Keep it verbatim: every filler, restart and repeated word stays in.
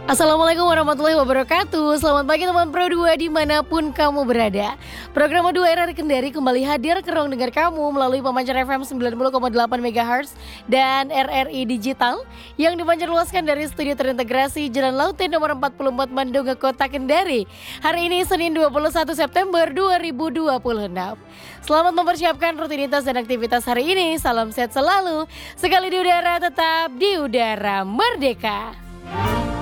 Assalamualaikum warahmatullahi wabarakatuh. Selamat pagi teman Pro dua dimanapun kamu berada. Program dua R R Kendari kembali hadir ke ruang dengar kamu melalui pemancar F M sembilan puluh koma delapan megahertz dan R R I Digital yang dipancar luaskan dari studio terintegrasi Jalan Laute nomor empat puluh empat Bandung, Kota Kendari. Hari ini Senin dua puluh satu September dua ribu dua puluh enam. Selamat mempersiapkan rutinitas dan aktivitas hari ini. Salam sehat selalu. Sekali di udara tetap di udara merdeka.